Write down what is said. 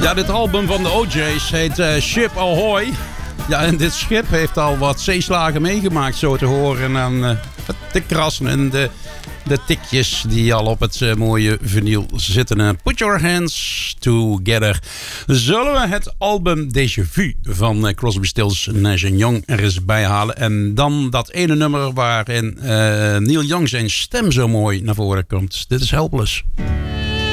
Ja, dit album van de OJ's heet Ship Ahoy. Ja, en dit schip heeft al wat zeeslagen meegemaakt, zo te horen aan de krassen en de tikjes die al op het mooie vinyl zitten. Put your hands together. Zullen we het album Déjà Vu van Crosby, Stills, Nash Young er eens bij halen? En dan dat ene nummer waarin Neil Young zijn stem zo mooi naar voren komt. Dit is Helpless.